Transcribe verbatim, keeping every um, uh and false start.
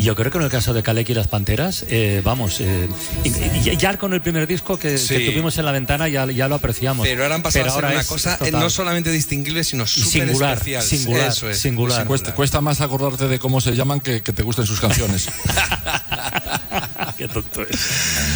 yo creo que en el caso de Kaleki y las Panteras, eh, vamos, eh, y, y ya con el primer disco que, Sí. que tuvimos en la ventana ya, ya lo apreciamos. Pero ahora han pasado Pero a ser ahora una es cosa total. no solamente distinguible, sino súper singular, especial. singular, Eso es, singular. muy Cuesta, cuesta más acordarte de cómo se llaman que que te gusten sus canciones. Qué tonto es.